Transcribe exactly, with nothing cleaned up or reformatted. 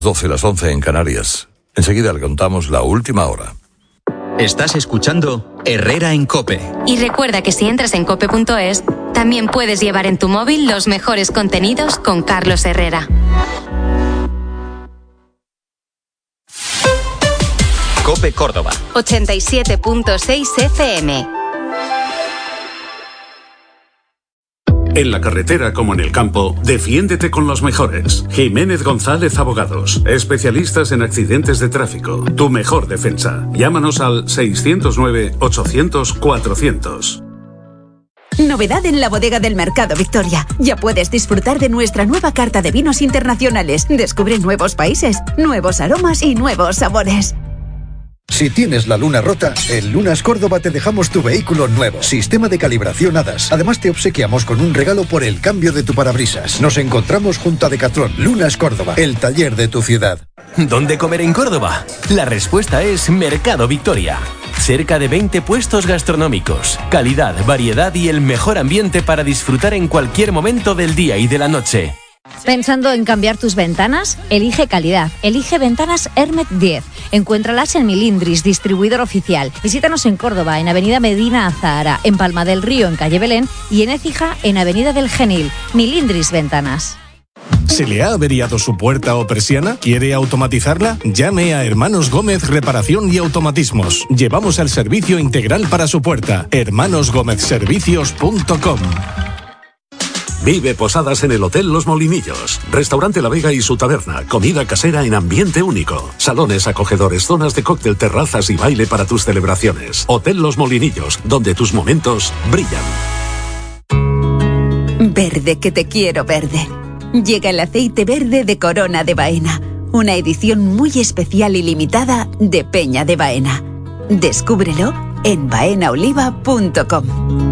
doce, las once en Canarias. Enseguida le contamos la última hora. Estás escuchando Herrera en COPE. Y recuerda que si entras en cope punto es, también puedes llevar en tu móvil los mejores contenidos con Carlos Herrera. COPE Córdoba. ochenta y siete punto seis F M. En la carretera como en el campo, defiéndete con los mejores. Jiménez González Abogados, especialistas en accidentes de tráfico. Tu mejor defensa. Llámanos al seiscientos nueve, ochocientos, cuatrocientos. Novedad en la bodega del Mercado Victoria. Ya puedes disfrutar de nuestra nueva carta de vinos internacionales. Descubre nuevos países, nuevos aromas y nuevos sabores. Si tienes la luna rota, en Lunas Córdoba te dejamos tu vehículo nuevo. Sistema de calibración A D A S. Además te obsequiamos con un regalo por el cambio de tu parabrisas. Nos encontramos junto a Decathlon. Lunas Córdoba, el taller de tu ciudad. ¿Dónde comer en Córdoba? La respuesta es Mercado Victoria. Cerca de veinte puestos gastronómicos, calidad, variedad y el mejor ambiente para disfrutar en cualquier momento del día y de la noche. ¿Pensando en cambiar tus ventanas? Elige calidad. Elige Ventanas Hermet diez. Encuéntralas en Milindris, distribuidor oficial. Visítanos en Córdoba, en Avenida Medina Azahara, en Palma del Río, en Calle Belén, y en Écija, en Avenida del Genil. Milindris Ventanas. ¿Se le ha averiado su puerta o persiana? ¿Quiere automatizarla? Llame a Hermanos Gómez Reparación y Automatismos. Llevamos el servicio integral para su puerta. hermanos gómez servicios punto com. Vive posadas en el Hotel Los Molinillos. Restaurante La Vega y su taberna. Comida casera en ambiente único. Salones acogedores, zonas de cóctel, terrazas y baile para tus celebraciones. Hotel Los Molinillos, donde tus momentos brillan. Verde que te quiero verde. Llega el aceite verde de Corona de Baena. Una edición muy especial y limitada de Peña de Baena. Descúbrelo en baena oliva punto com.